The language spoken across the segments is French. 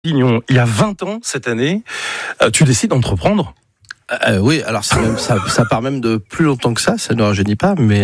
Avignon, il y a 20 ans cette année, tu décides d'entreprendre. Oui, alors ça part même de plus longtemps que ça ne rajeunit pas, mais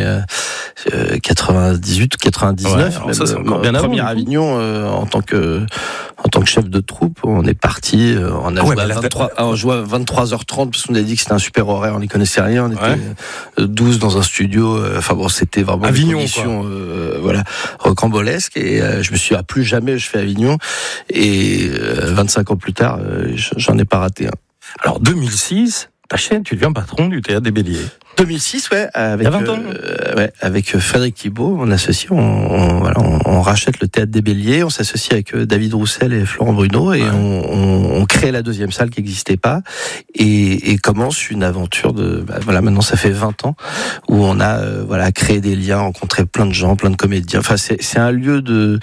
98, 99, ouais, ça c'est encore bien avant. Premier Avignon en tant que chef de troupe, on est parti, on a joué à 23h30 parce qu'on a dit que c'était un super horaire, on n'y connaissait rien, on était 12 dans un studio, c'était vraiment Avignon, des conditions rocambolesques, et je me suis dit plus jamais je fais Avignon, et 25 ans plus tard, j'en ai pas raté un. Alors 2006, ta chaîne, tu deviens patron du Théâtre des Béliers. 2006, avec, il y a 20 ans. Avec Frédéric Thibault, mon associé, on rachète le Théâtre des Béliers, on s'associe avec David Roussel et Florent Bruno, et on crée la deuxième salle qui n'existait pas, et commence une aventure maintenant ça fait 20 ans, où on a créé des liens, rencontré plein de gens, plein de comédiens. Enfin, c'est un lieu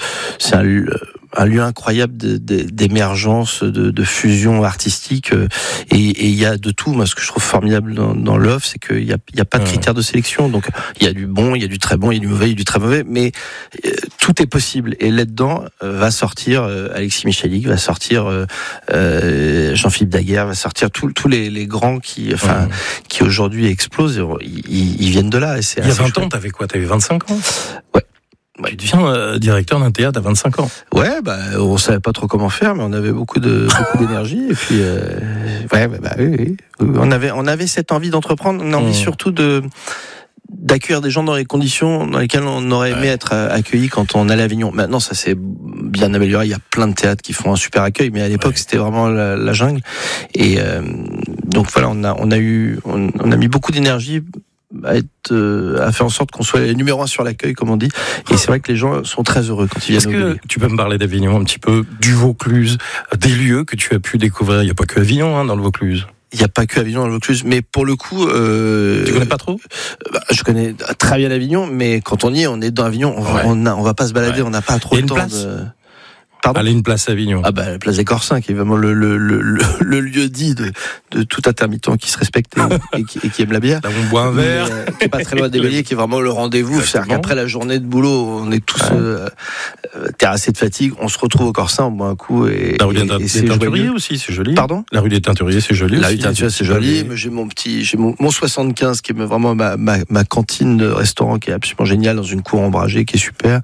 incroyable d'émergence, de fusion artistique, et il y a de tout. Moi, ce que je trouve formidable dans l'offre, c'est qu'il y a pas de critères de sélection. Donc, il y a du bon, il y a du très bon, il y a du mauvais, il y a du très mauvais, mais tout est possible. Et là-dedans va sortir Alexis Michalik, va sortir Jean-Philippe Daguerre, va sortir tous les grands qui aujourd'hui explosent. Ils viennent de là. Et c'est il y a 20 ans, t'avais quoi? T'avais 25 ans? Ouais. Tu deviens directeur d'un théâtre à 25 ans. Ouais, on savait pas trop comment faire, mais on avait beaucoup d'énergie, et puis oui. On avait cette envie d'entreprendre, on a envie surtout d'accueillir des gens dans les conditions dans lesquelles on aurait aimé être accueilli quand on allait à Avignon. Maintenant, ça s'est bien amélioré. Il y a plein de théâtres qui font un super accueil, mais à l'époque, c'était vraiment la jungle. Et donc voilà, on a mis beaucoup d'énergie à faire en sorte qu'on soit les numéro 1 sur l'accueil, comme on dit. Et c'est vrai que les gens sont très heureux quand ils viennent. Est-ce que tu peux me parler d'Avignon un petit peu, du Vaucluse, des lieux que tu as pu découvrir? Il n'y a pas que Avignon dans le Vaucluse. Il n'y a pas que Avignon dans le Vaucluse, mais pour le coup... Tu connais pas trop? Je connais très bien Avignon, mais quand on est dans Avignon, on va pas se balader, on n'a pas trop le temps de... Pardon ? Allez, une place à Avignon. La place des Corsins, qui est vraiment le lieu dit de tout intermittent qui se respecte et qui aime la bière. Là, on boit un verre. Qui est pas très loin des Béliers, qui est vraiment le rendez-vous. C'est-à-dire qu'après la journée de boulot, on est tous terrassés de fatigue, on se retrouve au Corsin, on boit un coup, et la rue des Teinturiers aussi, c'est joli. Pardon ? La rue des Teinturiers, c'est joli. La rue des Teinturiers, c'est joli. Mais j'ai mon 75 qui est vraiment ma cantine de restaurant, qui est absolument géniale, dans une cour ombragée qui est super.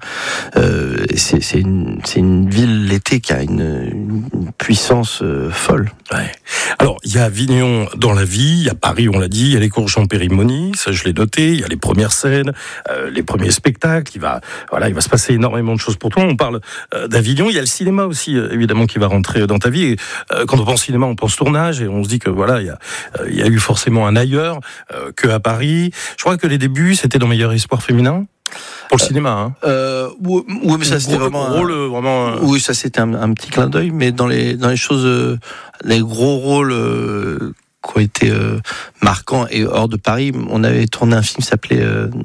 C'est une ville, l'été, qui a une puissance folle. Ouais. Alors, il y a Avignon dans la vie, il y a Paris, on l'a dit, il y a les cours Champérimoni, ça je l'ai noté, il y a les premières scènes, les premiers spectacles, il va se passer énormément de choses pour toi. On parle d'Avignon, il y a le cinéma aussi, évidemment, qui va rentrer dans ta vie. Et, quand on pense cinéma, on pense tournage, et on se dit que il y a eu forcément un ailleurs que à Paris. Je crois que les débuts, c'était dans Meilleur Espoir Féminin. Pour le cinéma, oui, mais ça c'était vraiment oui, ça c'était un petit clin d'œil, mais dans les choses, les gros rôles qui ont été marquants et hors de Paris, on avait tourné un film qui s'appelait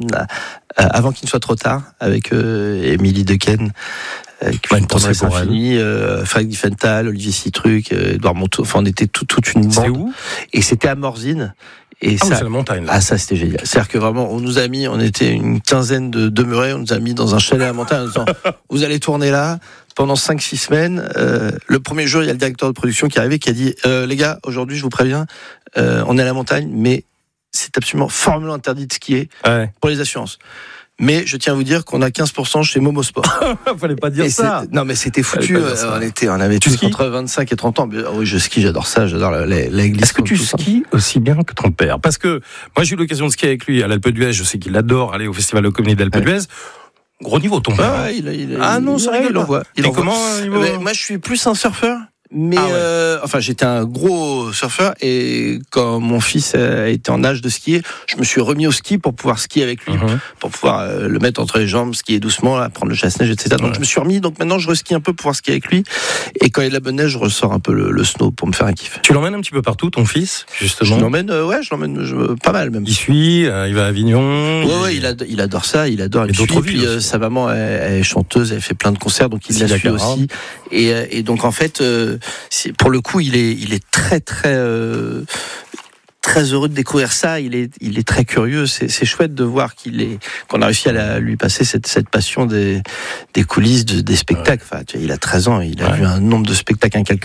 Avant qu'il ne soit trop tard, avec Émilie Dequesne, qui fait une tendresse infinie, Frédéric Diffenthal, Olivier Citruc, Edouard Monteau, on était toute une bande. C'est où? Et c'était à Morzine. Et c'est la montagne, là. Ça c'était génial. C'est-à-dire que vraiment, on était une quinzaine de demeurés, on nous a mis dans un chalet à la montagne en disant, vous allez tourner là pendant 5-6 semaines. Le premier jour, il y a le directeur de production qui est arrivé, qui a dit, les gars, aujourd'hui, je vous préviens, on est à la montagne, mais c'est absolument formellement interdit de skier pour les assurances. Mais je tiens à vous dire qu'on a 15% chez Momo Sport. Fallait pas dire ça. Non, mais c'était foutu. On avait tous entre 25 et 30 ans. Oui, je skie, j'adore ça, j'adore la glisse. Est-ce que tu skis aussi bien que ton père? Parce que moi, j'ai eu l'occasion de skier avec lui à l'Alpe d'Huez. Je sais qu'il adore aller au Festival de comédie d'Alpe d'Huez. Gros niveau, ton père. Non, c'est rigolo. Il comment moi, je suis plus un surfeur. Mais j'étais un gros surfeur, et quand mon fils a été en âge de skier, je me suis remis au ski pour pouvoir skier avec lui, pour pouvoir le mettre entre les jambes, skier doucement, prendre le chasse-neige, etc. Donc je me suis remis, donc maintenant je reskie un peu pour pouvoir skier avec lui, et quand il y a de la bonne neige, je ressors un peu le snow pour me faire un kiff. Tu l'emmènes un petit peu partout, ton fils, justement? Je l'emmène pas mal même. Il suit, il va à Avignon. Ouais, il adore ça, il adore. Puis sa maman, elle est chanteuse, elle fait plein de concerts, donc il la suit aussi. Et donc en fait, pour le coup, il est très très très heureux de découvrir ça. Il est très curieux. C'est chouette de voir qu'on a réussi à lui passer cette passion des coulisses, des spectacles. Enfin, tu vois, il a 13 ans, il a vu un nombre de spectacles incalculable.